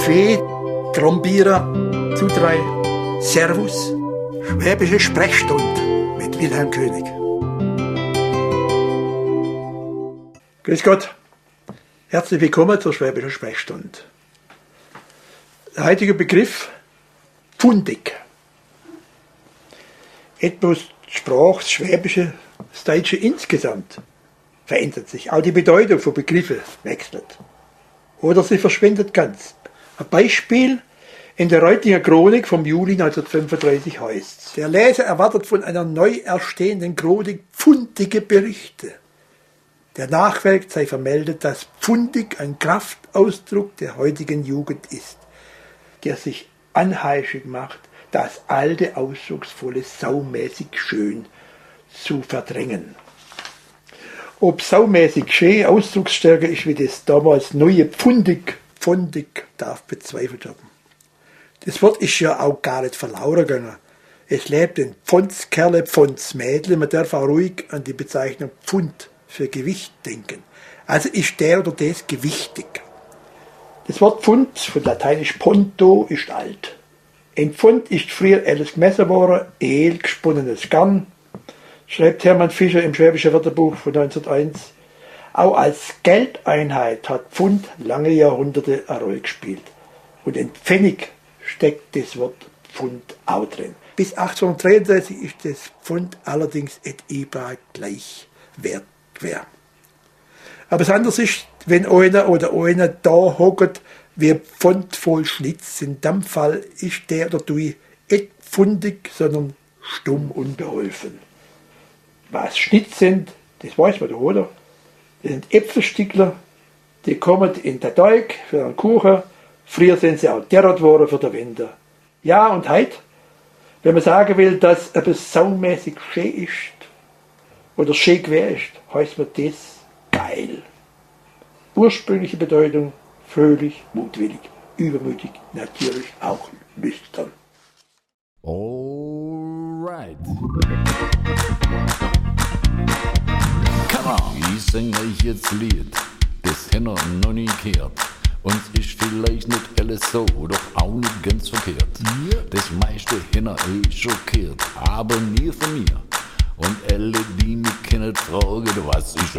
Fee, Trombierer, Zudrei, Servus, Schwäbische Sprechstunde mit Wilhelm König. Grüß Gott, herzlich willkommen zur Schwäbischen Sprechstunde. Der heutige Begriff Pfundig. Etwas die Sprache, das Schwäbische, das Deutsche insgesamt verändert sich. Auch die Bedeutung von Begriffen wechselt. Oder sie verschwindet ganz. Ein Beispiel in der Reutinger Chronik vom Juli 1935 heißt es: Der Leser erwartet von einer neu erstehenden Chronik pfundige Berichte. Der Nachwelt sei vermeldet, dass pfundig ein Kraftausdruck der heutigen Jugend ist, der sich anheischig macht, das alte, ausdrucksvolle, saumäßig schön zu verdrängen. Ob saumäßig schön ausdrucksstärker ist wie das damals neue pfundig, darf bezweifelt werden. Das Wort ist ja auch gar nicht verloren gegangen. Es lebt in Pfondskerle, Pfondsmädle. Man darf auch ruhig an die Bezeichnung Pfund für Gewicht denken. Also ist der oder das gewichtig. Das Wort Pfund, von lateinisch ponto, ist alt. Ein Pfund ist früher alles gemessen worden, Ehl, gesponnenes Garn, schreibt Hermann Fischer im Schwäbischen Wörterbuch von 1901. Auch als Geldeinheit hat Pfund lange Jahrhunderte eine Rolle gespielt. Und in Pfennig steckt das Wort Pfund auch drin. Bis 1833 ist das Pfund allerdings et eber gleich wert. Aber das andere ist, wenn einer oder einer da hockt, wie Pfund voll Schnitz, in dem Fall ist der oder die nicht pfundig, sondern stumm unbeholfen. Was Schnitz sind, das weiß man doch, oder? Das sind Äpfelstückler, die kommen in den Teig für einen Kuchen. Früher sind sie auch derart worden für den Winter. Ja, und heute, wenn man sagen will, dass etwas saumäßig schön ist oder schön quer ist, heißt man das geil. Ursprüngliche Bedeutung: fröhlich, mutwillig, übermütig, natürlich auch lüstern. Alright. Come on. Ich sing euch jetzt Lied, das Henner noch nie gehört. Uns ist vielleicht nicht alles so, doch auch nicht ganz verkehrt. Das meiste Henner schockiert, aber nie von mir. Und alle, die mich kennen, fragen, was ist